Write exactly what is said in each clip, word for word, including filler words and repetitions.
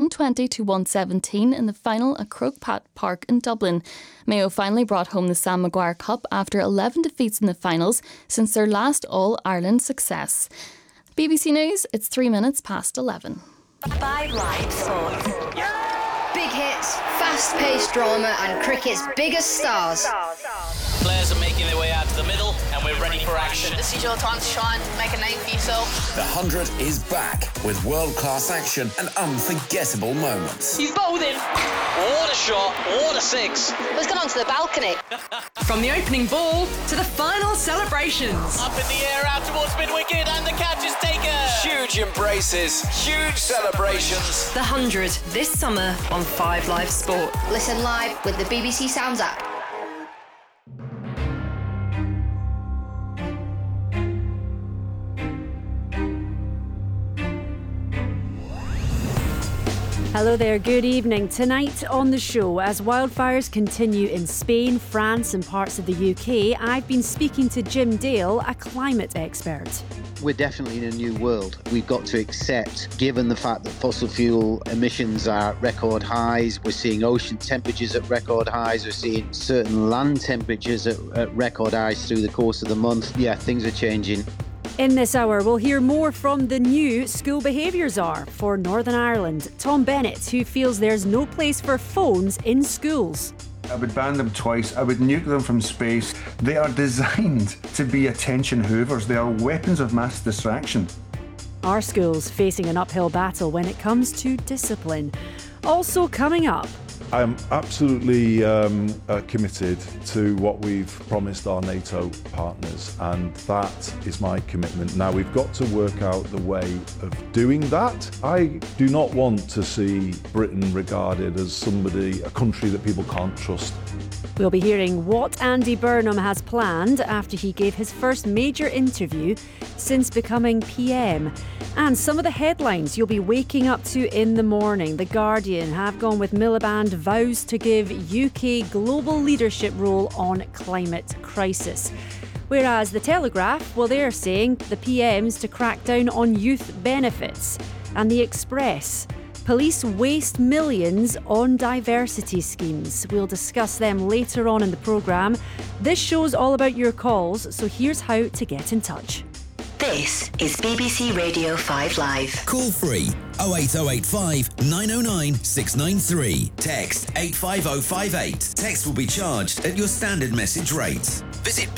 one twenty to one seventeen in the final at Croke Park in Dublin. Mayo finally brought home the Sam Maguire Cup after eleven defeats in the finals since their last All-Ireland success. B B C News, it's three minutes past eleven. Five Live Sports. Big hits, fast-paced drama and cricket's biggest stars. Players are making their way out to the middle and we're ready for action. This is your time to shine, make a name for yourself. The Hundred is back with world-class action and unforgettable moments. He's bowled in. What a shot, what a six. Let's get onto the balcony. From the opening ball to the final celebrations. Up in the air out towards mid-wicket and the catch is taken. Huge embraces, huge celebrations. The Hundred this summer on Five Live Sport. Listen live with the B B C Sounds app. Hello there, good evening. Tonight on the show, as wildfires continue in Spain, France and parts of the U K, I've been speaking to Jim Dale, a climate expert. We're definitely in a new world. We've got to accept, given the fact that fossil fuel emissions are at record highs, we're seeing ocean temperatures at record highs, we're seeing certain land temperatures at, at record highs through the course of the month. Yeah, things are changing. In this hour, we'll hear more from the new school behaviour czar for Northern Ireland, Tom Bennett, who feels there's no place for phones in schools. I would ban them twice. I would nuke them from space. They are designed to be attention hoovers. They are weapons of mass distraction. Our schools facing an uphill battle when it comes to discipline. Also coming up, I'm absolutely um, uh, committed to what we've promised our NATO partners, and that is my commitment. Now, we've got to work out the way of doing that. I do not want to see Britain regarded as somebody, a country that people can't trust. We'll be hearing what Andy Burnham has planned after he gave his first major interview since becoming P M. And some of the headlines you'll be waking up to in the morning. The Guardian have gone with Miliband vows to give U K global leadership role on climate crisis. Whereas The Telegraph, well, they're saying the P M's to crack down on youth benefits. And The Express, police waste millions on diversity schemes. We'll discuss them later on in the programme. This show's all about your calls, so here's how to get in touch. This is B B C Radio five Live. Call free oh eight oh eight five nine oh nine six nine three. Text eight five oh five eight. Text will be charged at your standard message rates. Visit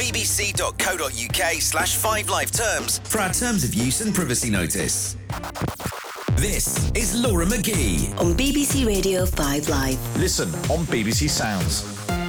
bbc.co.uk slash 5live terms for our terms of use and privacy notice. This is Laura McGee On B B C Radio five Live. Listen on B B C Sounds.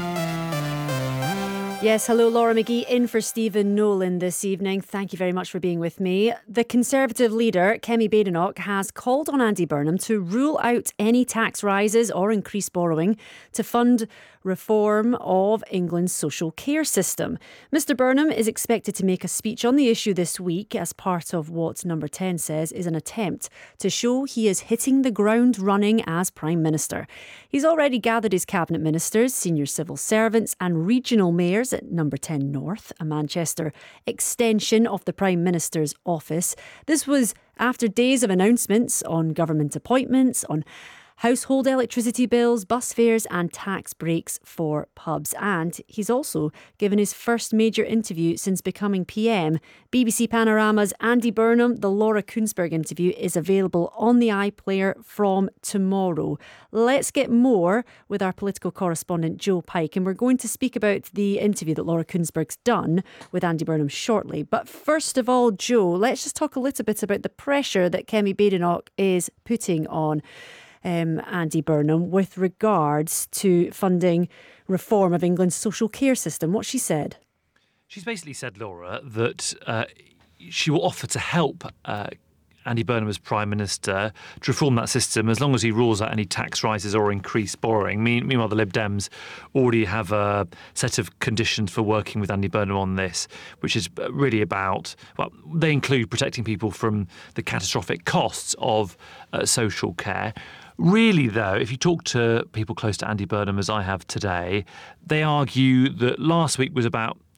Yes, hello, Laura McGee in for Stephen Nolan this evening. Thank you very much for being with me. The Conservative leader, Kemi Badenoch, has called on Andy Burnham to rule out any tax rises or increased borrowing to fund reform of England's social care system. Mister Burnham is expected to make a speech on the issue this week as part of what Number ten says is an attempt to show he is hitting the ground running as Prime Minister. He's already gathered his cabinet ministers, senior civil servants and regional mayors at Number ten North, a Manchester extension of the Prime Minister's office. This was after days of announcements on government appointments, on household electricity bills, bus fares and tax breaks for pubs. And he's also given his first major interview since becoming P M. B B C Panorama's Andy Burnham, the Laura Kuenssberg interview, is available on the iPlayer from tomorrow. Let's get more with our political correspondent Joe Pike, and we're going to speak about the interview that Laura Kuenssberg's done with Andy Burnham shortly. But first of all, Joe, let's just talk a little bit about the pressure that Kemi Badenoch is putting on Um, Andy Burnham with regards to funding reform of England's social care system. What she said? She's basically said, Laura, that uh, she will offer to help uh, Andy Burnham as Prime Minister to reform that system as long as he rules out any tax rises or increased borrowing. Meanwhile, the Lib Dems already have a set of conditions for working with Andy Burnham on this, which is really about, well, they include protecting people from the catastrophic costs of uh, social care. Really, though, if you talk to people close to Andy Burnham, as I have today, they argue that last week was about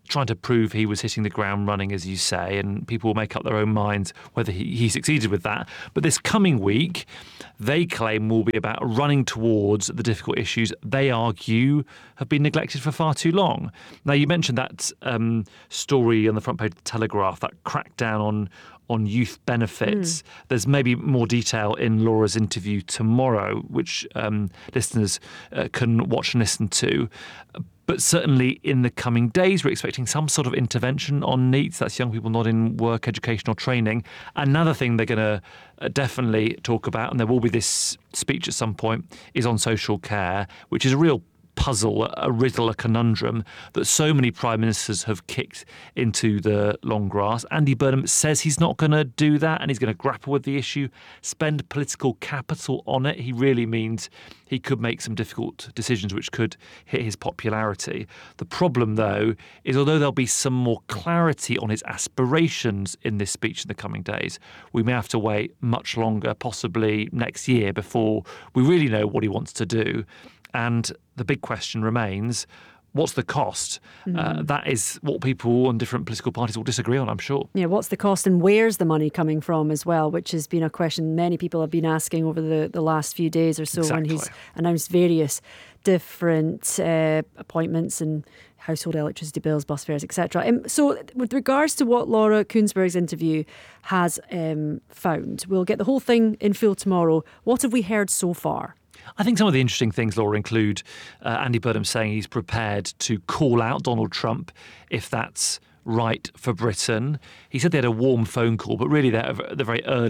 trying to prove he was hitting the ground running, as you say, and people will make up their own minds whether he, he succeeded with that. But this coming week, they claim will be about running towards the difficult issues they argue have been neglected for far too long. Now, you mentioned that um, story on the front page of the Telegraph, that crackdown on on youth benefits. Mm. There's maybe more detail in Laura's interview tomorrow, which um, listeners uh, can watch and listen to. But certainly in the coming days, we're expecting some sort of intervention on NEETs. That's young people not in work, education or training. Another thing they're going to uh, definitely talk about, and there will be this speech at some point, is on social care, which is a real puzzle, a riddle, a conundrum that so many prime ministers have kicked into the long grass. Andy Burnham says he's not going to do that and he's going to grapple with the issue, spend political capital on it. He really means he could make some difficult decisions which could hit his popularity. The problem, though, is although there'll be some more clarity on his aspirations in this speech in the coming days, we may have to wait much longer, possibly next year, before we really know what he wants to do. And the big question remains, what's the cost? Mm. Uh, that is what people on different political parties will disagree on, I'm sure. Yeah, what's the cost and where's the money coming from as well, which has been a question many people have been asking over the, the last few days or so. Exactly. When he's announced various different uh, appointments and household electricity bills, bus fares, et cetera. Um, so with regards to what Laura Kuenssberg's interview has um, found, we'll get the whole thing in full tomorrow. What have we heard so far? I think some of the interesting things, Laura, include uh, Andy Burnham saying he's prepared to call out Donald Trump if that's right for Britain. He said they had a warm phone call, but really they're at the very early